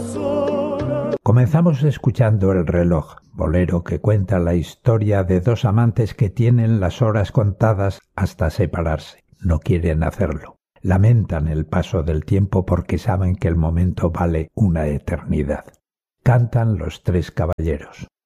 Comenzamos escuchando El reloj, bolero que cuenta la historia de dos amantes que tienen las horas contadas hasta separarse. No quieren hacerlo. Lamentan el paso del tiempo porque saben que el momento vale una eternidad. Cantan Los Tres Caballeros.